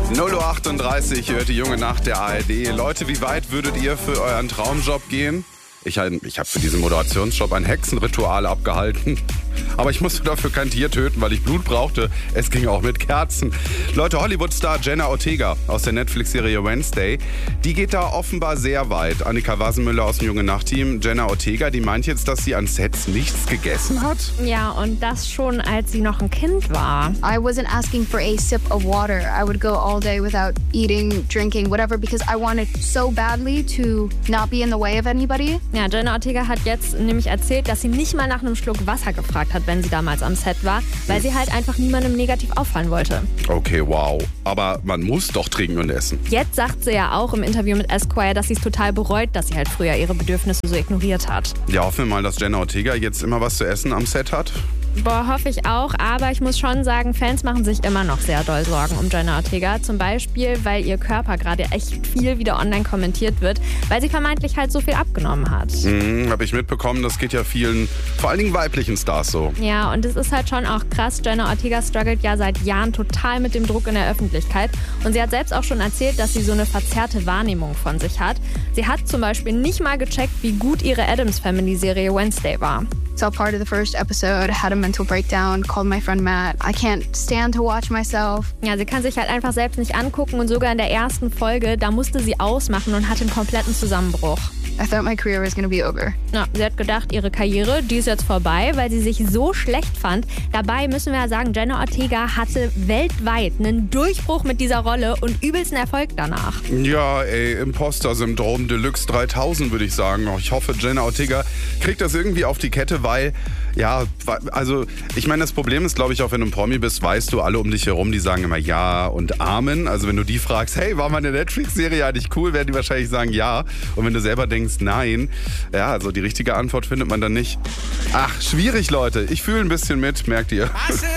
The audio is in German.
0:38 Uhr hört die junge Nacht der ARD. Leute, wie weit würdet ihr für euren Traumjob gehen? Ich habe für diesen Moderationsjob ein Hexenritual abgehalten. Aber ich musste dafür kein Tier töten, weil ich Blut brauchte. Es ging auch mit Kerzen. Leute, Hollywood-Star Jenna Ortega aus der Netflix-Serie Wednesday, die geht da offenbar sehr weit. Annika Wassenmüller aus dem Junge Nacht-Team. Jenna Ortega, die meint jetzt, dass sie an Sets nichts gegessen hat? Ja, und das schon, als sie noch ein Kind war. I wasn't asking for a sip of water. I would go all day without eating, drinking, whatever, because I wanted so badly to not be in the way of anybody. Ja, Jenna Ortega hat jetzt nämlich erzählt, dass sie nicht mal nach einem Schluck Wasser gefragt hat, wenn sie damals am Set war, weil sie halt einfach niemandem negativ auffallen wollte. Okay, wow. Aber man muss doch trinken und essen. Jetzt sagt sie ja auch im Interview mit Esquire, dass sie es total bereut, dass sie halt früher ihre Bedürfnisse so ignoriert hat. Ja, hoffen wir mal, dass Jenna Ortega jetzt immer was zu essen am Set hat. Boah, hoffe ich auch, aber ich muss schon sagen, Fans machen sich immer noch sehr doll Sorgen um Jenna Ortega. Zum Beispiel, weil ihr Körper gerade echt viel wieder online kommentiert wird, weil sie vermeintlich halt so viel abgenommen hat. Habe ich mitbekommen, das geht ja vielen, vor allen Dingen weiblichen Stars so. Ja, und es ist halt schon auch krass. Jenna Ortega struggelt ja seit Jahren total mit dem Druck in der Öffentlichkeit. Und sie hat selbst auch schon erzählt, dass sie so eine verzerrte Wahrnehmung von sich hat. Sie hat zum Beispiel nicht mal gecheckt, wie gut ihre Addams-Family-Serie Wednesday war. So part of the first episode, had a mental breakdown, called my friend Matt. I can't stand to watch myself. Ja, sie kann sich halt einfach selbst nicht angucken und sogar in der ersten Folge, da musste sie ausmachen und hatte einen kompletten Zusammenbruch. I thought my career was gonna be over. Ja, sie hat gedacht, ihre Karriere, die ist jetzt vorbei, weil sie sich so schlecht fand. Dabei müssen wir ja sagen, Jenna Ortega hatte weltweit einen Durchbruch mit dieser Rolle und übelsten Erfolg danach. Ja, ey, Imposter-Syndrom Deluxe 3000 würde ich sagen. Ich hoffe, Jenna Ortega kriegt das irgendwie auf die Kette, weil, ja, also ich meine, das Problem ist, glaube ich, auch wenn du ein Promi bist, weißt du, alle um dich herum, die sagen immer Ja und Amen. Also wenn du die fragst, hey, war meine Netflix-Serie eigentlich cool, werden die wahrscheinlich sagen Ja. Und wenn du selber denkst, nein, ja, also die richtige Antwort findet man dann nicht. Ach, schwierig, Leute. Ich fühle ein bisschen mit, merkt ihr.